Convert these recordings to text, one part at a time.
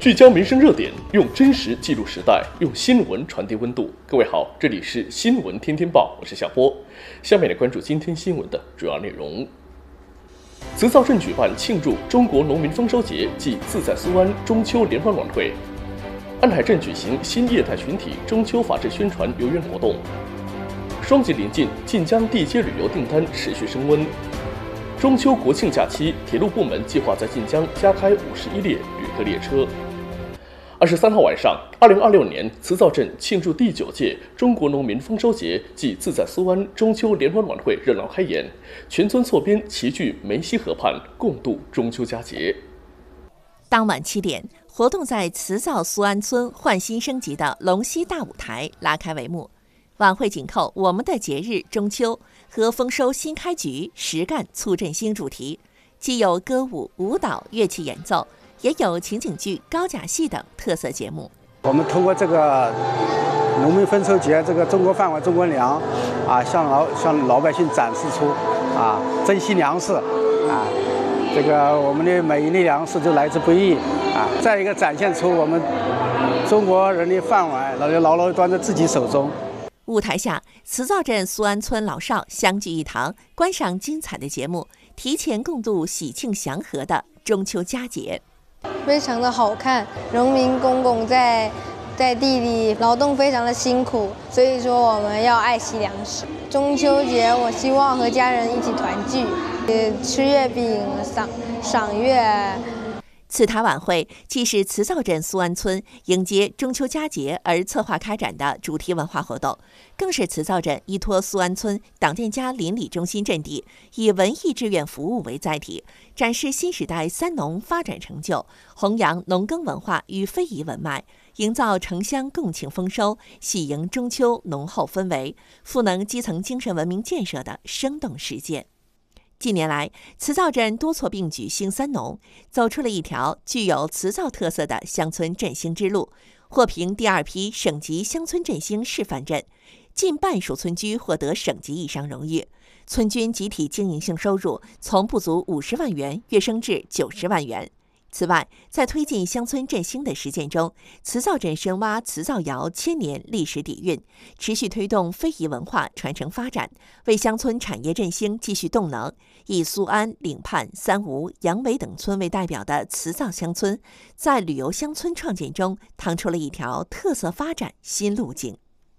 聚焦民生热点，用真实记录时代，用新闻传递温度。各位好，这里是新闻天天报，我是夏波。下面来关注今天新闻的主要内容。磁灶镇举办庆祝中国农民丰收节暨自在苏安中秋联欢晚会。安海镇举行新业态群体中秋法制宣传游园活动。双节临近，晋江地接旅游订单持续升温。中秋国庆假期，铁路部门计划在晋江加开51列旅客列车。23号晚上，2026年磁灶镇庆祝第9届中国农民丰收节暨自在苏安中秋联欢晚会热闹开演，全村错编齐聚梅溪河畔，共度中秋佳节。 当晚7点，活动在磁灶苏安村焕新升级的龙溪大舞台拉开帷幕。晚会紧扣我们的节日中秋和丰收新开局，实干促振兴主题，既有歌舞、舞蹈、乐器演奏，也有情景剧、高甲戏等特色节目。 我们通过这个农民丰收节，这个中国饭碗中国粮向老百姓展示出珍惜粮食这个我们的每一粒粮食都来之不易再一个展现出我们中国人的饭碗牢牢端在自己手中。 舞台下，磁灶镇苏安村老少相聚一堂，观赏精彩的节目，提前共度喜庆祥和的中秋佳节。 非常的好看，农民公公在地里劳动非常的辛苦，所以说我们要爱惜粮食。中秋节我希望和家人一起团聚，吃月饼、赏月。 此台晚会既是磁灶镇苏安村迎接中秋佳节而策划开展的主题文化活动，更是磁灶镇依托苏安村党建家邻里中心阵地，以文艺志愿服务为载体，展示新时代三农发展成就，弘扬农耕文化与非遗文脉，营造城乡共庆丰收、喜迎中秋浓厚氛围，赋能基层精神文明建设的生动实践。近年来，磁灶镇多措并举兴三农，走出了一条具有磁灶特色的乡村振兴之路，获评第2批省级乡村振兴示范镇，近半数村居获得省级以上荣誉，村均集体经营性收入从不足50万元跃升至90万元。此外，在推进乡村振兴的实践中，磁灶镇深挖磁灶窑1000年历史底蕴，持续推动非遗文化传承发展，为乡村产业振兴继续动能。以苏安、岭畔、三吴、杨伟等村为代表的磁灶乡村，在旅游乡村创建中趟出了一条特色发展新路径。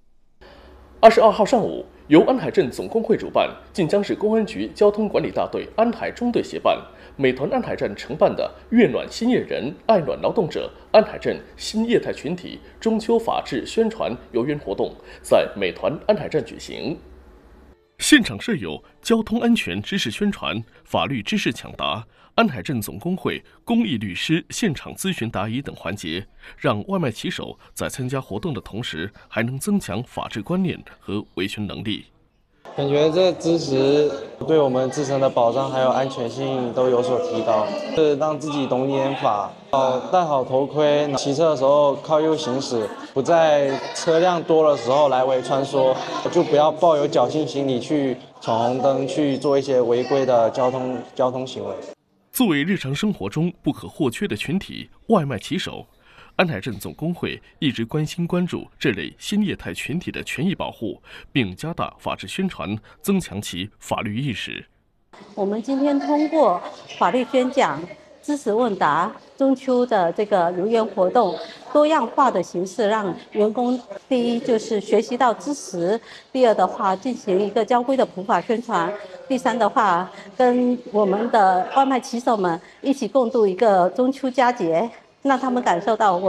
22号上午，由安海镇总工会主办，晋江市公安局交通管理大队安海中队协办，美团安海站承办的“悦暖新业人，爱暖劳动者”安海镇新业态群体中秋法制宣传游园活动在美团安海站举行。现场设有交通安全知识宣传、法律知识抢答、安海镇总工会公益律师现场咨询答疑等环节，让外卖骑手在参加活动的同时，还能增强法治观念和维权能力。 感觉这知识对我们自身的保障还有安全性都有所提高，是让自己懂一点法，戴好头盔，骑车的时候靠右行驶，不在车辆多的时候来回穿梭，就不要抱有侥幸心理去闯红灯，去做一些违规的交通行为。 作为日常生活中不可或缺的群体，外卖骑手，安海镇总工会一直关心关注这类新业态群体的权益保护，并加大法治宣传，增强其法律意识。 我们今天通过法律宣讲、知识问答、中秋的这个游园活动，多样化的形式，让员工第一就是学习到知识，第二的话进行一个交规的普法宣传，第三的话跟我们的外卖骑手们一起共度一个中秋佳节，让他们感受到